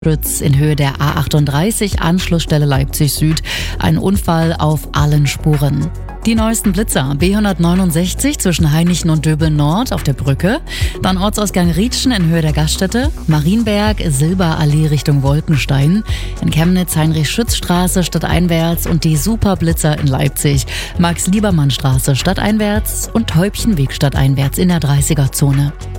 Rütz in Höhe der A38 Anschlussstelle Leipzig Süd. Ein Unfall auf allen Spuren. Die neuesten Blitzer: B169 zwischen Hainichen und Döbeln Nord auf der Brücke, dann Ortsausgang Rietschen in Höhe der Gaststätte, Marienberg, Silberallee Richtung Wolkenstein, in Chemnitz Heinrich-Schütz-Straße stadteinwärts und die Superblitzer in Leipzig, Max-Liebermann-Straße stadteinwärts und Täubchenweg stadteinwärts in der 30er-Zone.